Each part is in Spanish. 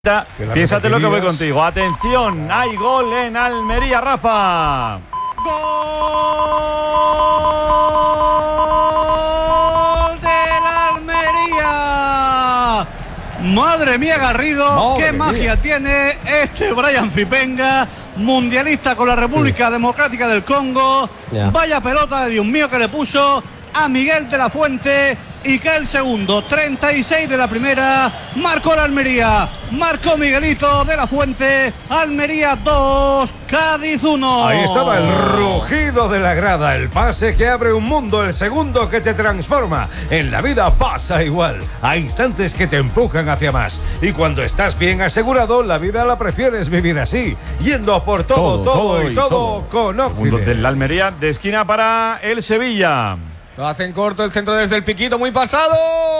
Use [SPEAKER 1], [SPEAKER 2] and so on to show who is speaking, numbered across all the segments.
[SPEAKER 1] Piénsate lo que voy contigo. Atención, hay gol en Almería, Rafa.
[SPEAKER 2] ¡Gol del Almería! Madre mía, Garrido, qué magia tiene este Brian Zipenga, mundialista con la República Democrática del Congo. Vaya pelota de Dios mío que le puso a Miguel de la Fuente. Y que el segundo, 36 de la primera, marcó la Almería, marcó Miguelito de la Fuente. Almería 2, Cádiz 1.
[SPEAKER 3] Ahí estaba el rugido de la grada, el pase que abre un mundo, el segundo que te transforma. En la vida pasa igual, hay instantes que te empujan hacia más. Y cuando estás bien asegurado, la vida la prefieres vivir así, yendo por todo con Occident.
[SPEAKER 1] Mundo del Almería, de esquina para el Sevilla.
[SPEAKER 4] Lo hacen corto, el centro desde el piquito, muy pasado.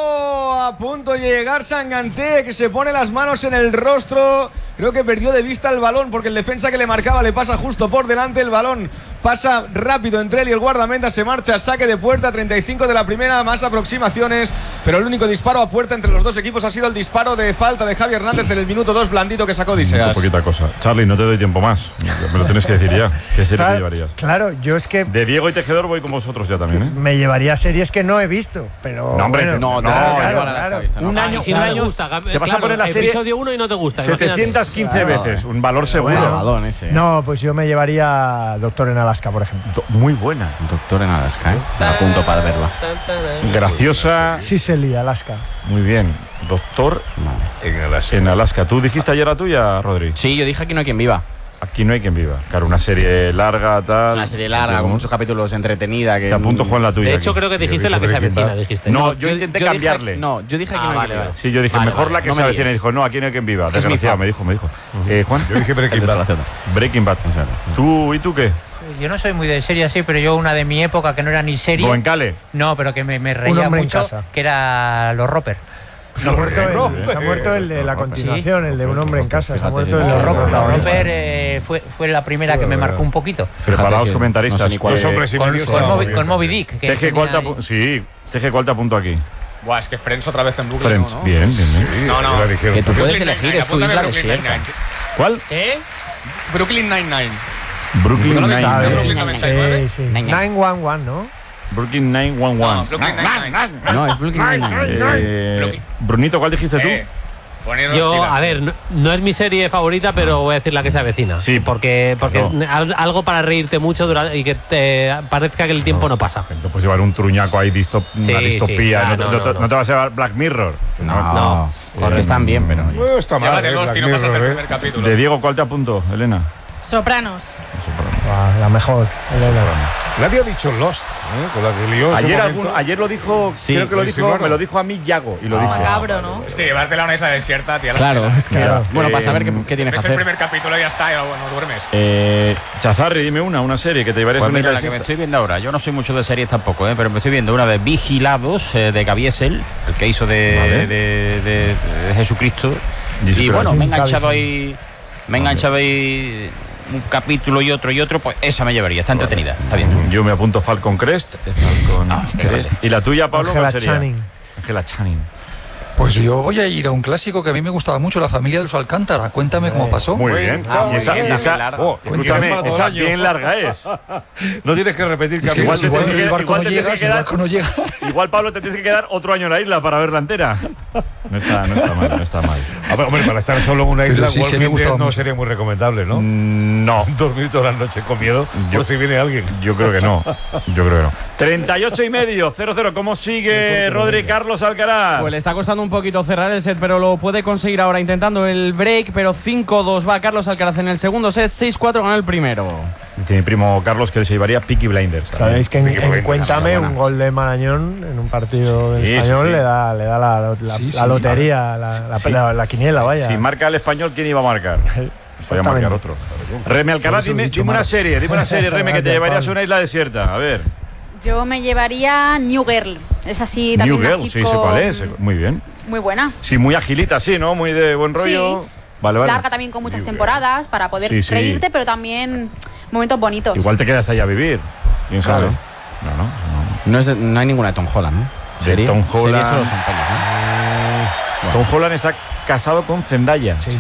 [SPEAKER 4] A punto de llegar Sanganté, que se pone las manos en el rostro. Creo que perdió de vista el balón, porque el defensa que le marcaba le pasa justo por delante. El balón pasa rápido entre él y el guardameta. Se marcha, saque de puerta, 35 de la primera, más aproximaciones. Pero el único disparo a puerta entre los dos equipos ha sido el disparo de falta de Javi Hernández en el minuto 2, blandito, que sacó Odiseas.
[SPEAKER 1] Muy poquita cosa. Charlie, no te doy tiempo más. Me lo tienes que decir ya. ¿Qué serie te llevarías?
[SPEAKER 5] Claro, yo es que...
[SPEAKER 1] De Diego y Tejedor voy con vosotros ya también, ¿eh?
[SPEAKER 5] Me llevaría series que no he visto, pero...
[SPEAKER 1] No, hombre,
[SPEAKER 5] bueno,
[SPEAKER 1] claro. Un año,
[SPEAKER 6] si no te gusta,
[SPEAKER 1] te vas a poner la serie
[SPEAKER 6] episodio 1 y no te gusta.
[SPEAKER 1] 715 veces, un valor seguro.
[SPEAKER 5] Bueno, no, pues yo me llevaría Doctor en Alaska, por ejemplo.
[SPEAKER 1] Muy buena.
[SPEAKER 7] Doctor en Alaska, ¿eh? A punto para verla.
[SPEAKER 1] Graciosa.
[SPEAKER 5] Sicily, Alaska.
[SPEAKER 1] Muy bien. Doctor en Alaska. ¿Tú dijiste ayer la tuya, Rodri?
[SPEAKER 7] Sí, yo dije Aquí no hay quien viva.
[SPEAKER 1] Aquí no hay quien viva. Claro, una serie larga, tal.
[SPEAKER 7] Una serie larga, con muchos capítulos, entretenida. Que
[SPEAKER 1] te apunto, Juan, la tuya.
[SPEAKER 6] De hecho, creo que dijiste la que se avecina.
[SPEAKER 1] No, yo intenté cambiarle.
[SPEAKER 7] Yo dije Aquí no hay quien viva.
[SPEAKER 1] Sí, yo dije mejor la que se avecina. Y dijo, no, aquí no hay quien viva. Desgraciado, me dijo. Juan.
[SPEAKER 3] Yo dije Breaking Bad.
[SPEAKER 1] Breaking Bad. ¿Tú y tú qué?
[SPEAKER 8] Yo no soy muy de serie así, pero yo una de mi época que no era ni serie.
[SPEAKER 1] ¿Goencale?
[SPEAKER 8] No, pero que me reía mucho, que era Los Roper.
[SPEAKER 5] Se ha muerto el de la continuación, el de Un hombre en casa. Se ha muerto el de
[SPEAKER 8] Los Roper. Fue la primera que me marcó un poquito.
[SPEAKER 1] Preparaos, comentaristas.
[SPEAKER 3] Los hombres y
[SPEAKER 8] con Moby Dick.
[SPEAKER 1] Teje, ¿cuál te apunto aquí?
[SPEAKER 4] Buah, es que Friends otra vez en Brooklyn.
[SPEAKER 1] Friends,
[SPEAKER 4] ¿no?
[SPEAKER 1] bien.
[SPEAKER 3] Sí,
[SPEAKER 4] No.
[SPEAKER 7] Que tú puedes elegir, es tu isla desierta.
[SPEAKER 1] ¿Cuál?
[SPEAKER 4] Brooklyn Nine-Nine.
[SPEAKER 1] Brooklyn
[SPEAKER 4] ¿No lo
[SPEAKER 1] Nine-Nine.
[SPEAKER 4] viste? Brooklyn 99.
[SPEAKER 5] Sí. 911, ¿no?
[SPEAKER 1] Brooklyn 911.
[SPEAKER 4] No, Brooklyn Nine-Nine.
[SPEAKER 7] No, es Brooklyn Nine-Nine.
[SPEAKER 1] Brunito, ¿cuál dijiste tú?
[SPEAKER 6] Yo, a ver, no es mi serie favorita, pero voy a decir la que se avecina.
[SPEAKER 1] Sí,
[SPEAKER 6] porque algo para reírte mucho y que te parezca que el tiempo no pasa.
[SPEAKER 1] Entonces puedes llevar un truñaco ahí, una distopía. No te vas a llevar Black Mirror.
[SPEAKER 7] No. Porque están bien, pero...
[SPEAKER 3] Está mal.
[SPEAKER 4] Llévate dos, no pasas del primer capítulo.
[SPEAKER 1] De Diego, ¿cuál te apunto, Elena?
[SPEAKER 9] Sopranos.
[SPEAKER 5] La mejor, Elena.
[SPEAKER 3] Nadie ha dicho Lost, con la que lió.
[SPEAKER 1] Ayer lo dijo,
[SPEAKER 7] sí,
[SPEAKER 1] creo que lo dijo, me lo dijo a mí Yago. Y lo dije.
[SPEAKER 9] Macabro, ¿no?
[SPEAKER 4] Es que llevártela a una isla desierta, tía.
[SPEAKER 7] Claro, es que... Bueno, para saber qué tienes que
[SPEAKER 4] Es
[SPEAKER 7] hacer.
[SPEAKER 4] el primer capítulo y ya está, ya bueno, duermes.
[SPEAKER 1] Chazarri, dime una serie que te llevarías
[SPEAKER 7] Pues
[SPEAKER 1] una
[SPEAKER 7] mira,
[SPEAKER 1] isla
[SPEAKER 7] la que me
[SPEAKER 1] desierta.
[SPEAKER 7] estoy viendo ahora, yo no soy mucho de series tampoco, pero me estoy viendo una de Vigilados, de Caviezel, el que hizo de Jesucristo. Y bueno, me he enganchado ahí un capítulo y otro, pues esa me llevaría, está entretenida, está bien.
[SPEAKER 1] Yo me apunto Falcon Crest. ¿Y la tuya, Pablo?
[SPEAKER 5] Ángela
[SPEAKER 1] ¿Cuál sería?
[SPEAKER 5] Channing.
[SPEAKER 1] Ángela Channing.
[SPEAKER 10] Pues yo voy a ir a un clásico que a mí me gustaba mucho, La familia de los Alcántara. Cuéntame cómo pasó.
[SPEAKER 1] Muy bien.
[SPEAKER 7] Muy bien,
[SPEAKER 1] esa
[SPEAKER 7] larga.
[SPEAKER 1] Escúchame, esa bien larga es.
[SPEAKER 3] No tienes que repetir
[SPEAKER 10] Es que
[SPEAKER 3] capítulos.
[SPEAKER 10] igual
[SPEAKER 1] te
[SPEAKER 10] el barco no llega, si el barco no llega.
[SPEAKER 1] Igual, Pablo, te tienes que quedar otro año en la isla para verla entera. No está mal.
[SPEAKER 3] A ver, hombre, para estar solo en una isla,
[SPEAKER 10] Pero sí,
[SPEAKER 3] Walking
[SPEAKER 10] me gustaba
[SPEAKER 3] Dead no
[SPEAKER 10] mucho.
[SPEAKER 3] sería muy recomendable, ¿no?
[SPEAKER 1] No.
[SPEAKER 3] Dormir toda la noche con miedo por si viene alguien.
[SPEAKER 1] Yo creo que no. 38,5, 0-0. ¿Cómo sigue Rodri Carlos Alcaraz?
[SPEAKER 11] Pues le está costando un poquito cerrar el set, pero lo puede conseguir ahora intentando el break, pero 5-2 va Carlos Alcaraz en el segundo set, 6-4 gana el primero.
[SPEAKER 1] Tiene mi primo Carlos que se llevaría Peaky Blinders.
[SPEAKER 5] Sabéis que en Cuéntame un gol de Marañón en un partido del Español.
[SPEAKER 1] Sí.
[SPEAKER 5] Le da la lotería, la quiniela, vaya.
[SPEAKER 1] Si marca el Español, ¿quién iba a marcar? Podría marcar otro. Reme Alcaraz, dime una serie, Reme, que te llevarías a una isla desierta. A ver.
[SPEAKER 9] Yo me llevaría New Girl. Es así también.
[SPEAKER 1] New Girl, sí, sé cuál es. Muy bien.
[SPEAKER 9] Muy buena.
[SPEAKER 1] Sí, muy agilita, sí, ¿no? Muy de buen rollo.
[SPEAKER 9] Sí.
[SPEAKER 1] Vale.
[SPEAKER 9] Larga también con muchas temporadas para poder
[SPEAKER 1] Sí.
[SPEAKER 9] reírte, pero también momentos bonitos.
[SPEAKER 1] Igual te quedas ahí a vivir. ¿Quién sabe? No.
[SPEAKER 7] No hay ninguna de Tom Holland, ¿no?
[SPEAKER 1] De Tom Holland.
[SPEAKER 7] Series solo son pelis, ¿no?
[SPEAKER 1] Tom Holland está casado con Zendaya.